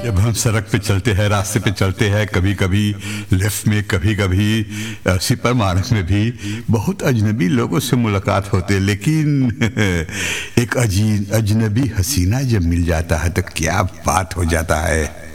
जब हम सड़क पे चलते हैं, रास्ते पे चलते हैं, कभी कभी लेफ्ट में, कभी कभी सुपर मार्केट में भी बहुत अजनबी लोगों से मुलाकात होते है, लेकिन एक अजनबी हसीना जब मिल जाता है तो क्या बात हो जाता है।